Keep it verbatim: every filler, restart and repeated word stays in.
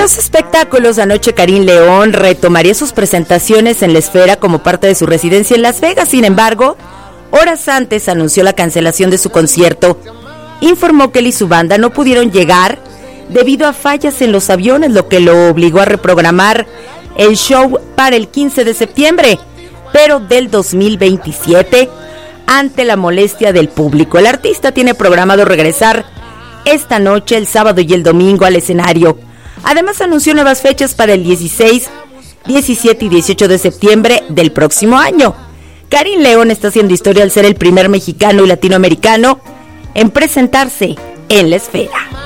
los espectáculos, anoche Karim León retomaría sus presentaciones en la Esfera como parte de su residencia en Las Vegas. Sin embargo, horas antes anunció la cancelación de su concierto. Informó que él y su banda no pudieron llegar debido a fallas en los aviones, lo que lo obligó a reprogramar el show para el quince de septiembre, pero del dos mil veintisiete, ante la molestia del público. El artista tiene programado regresar esta noche, el sábado y el domingo al escenario. Además anunció nuevas fechas para el dieciséis, diecisiete y dieciocho de septiembre del próximo año. Karim León está haciendo historia al ser el primer mexicano y latinoamericano en presentarse en la Esfera.